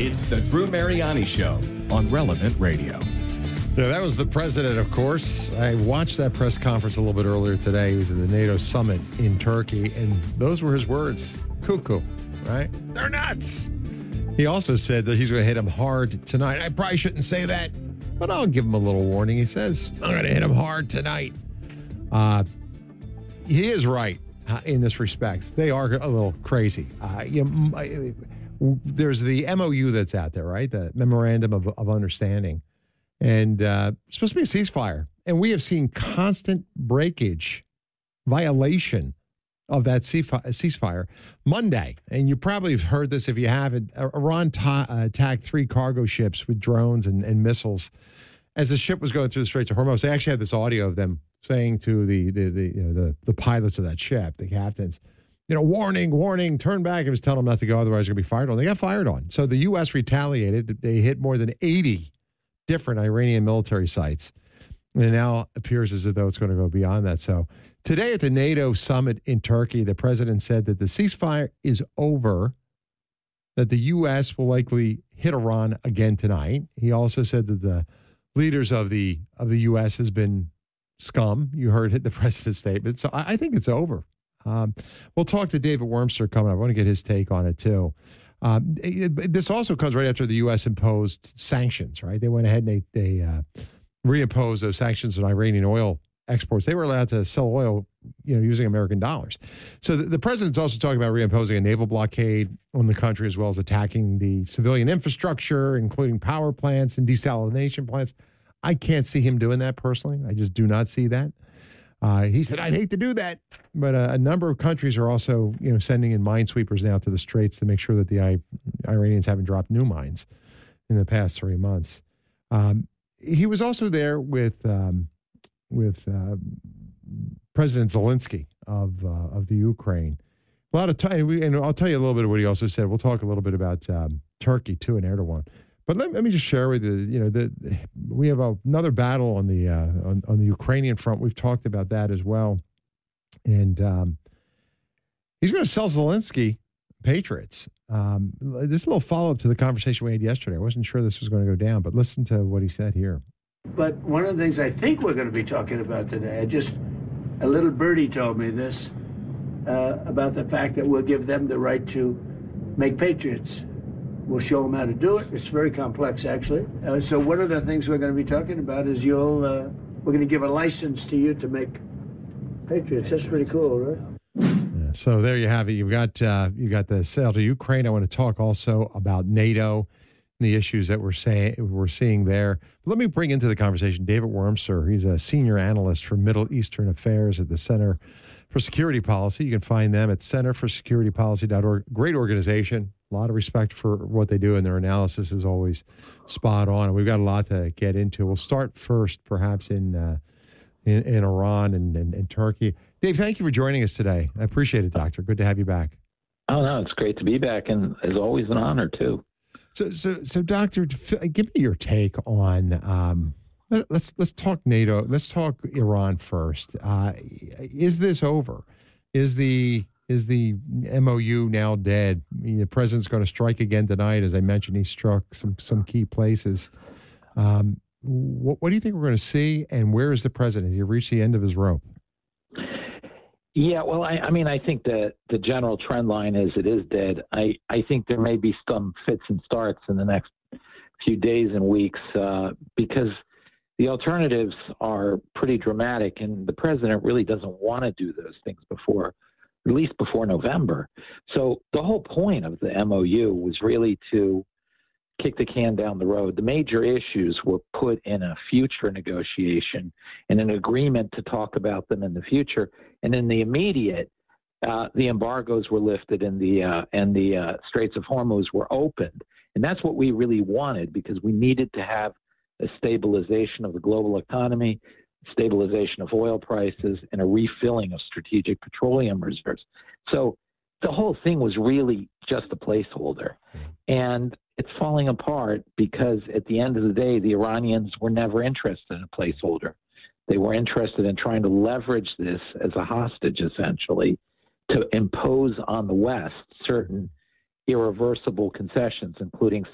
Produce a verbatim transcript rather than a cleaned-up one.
It's the Drew Mariani Show on Relevant Radio. Yeah, that was the president, of course. I watched that press conference a little bit earlier today. He was at the NATO summit in Turkey, and those were his words. Cuckoo, right? They're nuts. He also said that he's going to hit him hard tonight. I probably shouldn't say that, but I'll give him a little warning. He says, I'm going to hit him hard tonight. Uh, he is right uh, in this respect. They are a little crazy. Uh, you know, there's the M O U that's out there, right? The Memorandum of, of Understanding. And uh, it's supposed to be a ceasefire. And we have seen constant breakage, violation of that ceasefire. Monday, and you probably have heard this if you haven't, Iran ta- uh, attacked three cargo ships with drones and, and missiles as the ship was going through the Straits of Hormuz. They actually had this audio of them saying to the the, the you know the, the pilots of that ship, the captains, you know, warning, warning, turn back. It was telling them not to go, otherwise they're going to be fired on. They got fired on. So the U S retaliated. They hit more than eighty different Iranian military sites. And it now appears as though it's going to go beyond that. So today at the NATO summit in Turkey, the president said that the ceasefire is over, that the U S will likely hit Iran again tonight. He also said that the leaders of the of the U S has been scum. You heard the president's statement. So I, I think it's over. Um, we'll talk to David Wormser coming up. I want to get his take on it, too. Um, it, this also comes right after the U S imposed sanctions, right? They went ahead and they, they uh, reimposed those sanctions on Iranian oil exports. They were allowed to sell oil, you know, using American dollars. So the, the president's also talking about reimposing a naval blockade on the country, as well as attacking the civilian infrastructure, including power plants and desalination plants. I can't see him doing that personally. I just do not see that. Uh, he said, I'd hate to do that. But uh, a number of countries are also, you know, sending in minesweepers now to the Straits to make sure that the I- Iranians haven't dropped new mines in the past three months. Um, he was also there with um, with uh, President Zelensky of uh, of the Ukraine. A lot of time, and I'll tell you a little bit of what he also said. We'll talk a little bit about um, Turkey too and Erdogan. But let, let me just share with you, you know, that we have a, another battle on the uh, on, on the Ukrainian front. We've talked about that as well. And um, he's going to sell Zelensky Patriots. Um, this is a little follow-up to the conversation we had yesterday. I wasn't sure this was going to go down, but listen to what he said here. But one of the things I think we're going to be talking about today, I just, a little birdie told me this, uh, about the fact that we'll give them the right to make Patriots. We'll show them how to do it. It's very complex, actually. Uh, so one of the things we're going to be talking about is you'll, uh, we're going to give a license to you to make Patriots. That's pretty cool, right? Yeah, so there you have it. You've got uh, you got the sale to Ukraine. I want to talk also about NATO and the issues that we're saying we're seeing there. But let me bring into the conversation David Wormser. He's a senior analyst for Middle Eastern Affairs at the Center for Security Policy. You can find them at center for security policy dot org. Great organization. A lot of respect for what they do, and their analysis is always spot on. And we've got a lot to get into. We'll start first, perhaps, in uh, in, in Iran and, and, and Turkey. Dave, thank you for joining us today. I appreciate it, Doctor. Good to have you back. Oh, no, it's great to be back, and as always, an honor, too. So, so, so, Doctor, give me your take on. Um, let's let's talk NATO. Let's talk Iran first. Uh, is this over? Is the Is the M O U now dead? I mean, the president's going to strike again tonight. As I mentioned, he struck some some key places. Um, what, what do you think we're going to see, and where is the president? Has he reached the end of his rope? Yeah, well, I, I mean, I think that the general trend line is it is dead. I, I think there may be some fits and starts in the next few days and weeks uh, because the alternatives are pretty dramatic, and the president really doesn't want to do those things before, at least before November. So the whole point of the M O U was really to kick the can down the road. The major issues were put in a future negotiation and an agreement to talk about them in the future. And in the immediate, uh, the embargoes were lifted and the uh, and the uh, Straits of Hormuz were opened. And that's what we really wanted because we needed to have a stabilization of the global economy, stabilization of oil prices, and a refilling of strategic petroleum reserves. So the whole thing was really just a placeholder. And it's falling apart because at the end of the day, the Iranians were never interested in a placeholder. They were interested in trying to leverage this as a hostage, essentially, to impose on the West certain irreversible concessions, including